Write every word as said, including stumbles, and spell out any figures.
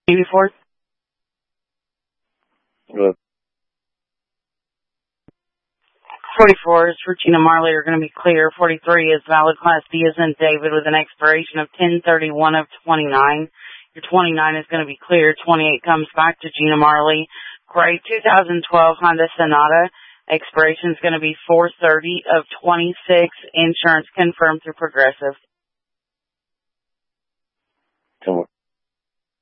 Ford? Good. forty-four is for Gina Marley are going to be clear. forty-three is valid Class D as in David with an expiration of ten thirty-one of twenty-nine. Your twenty-nine is going to be clear. twenty-eight comes back to Gina Marley. Gray two thousand twelve Honda Sonata. Expiration is going to be four thirty of twenty-six. Insurance confirmed through Progressive. Come on.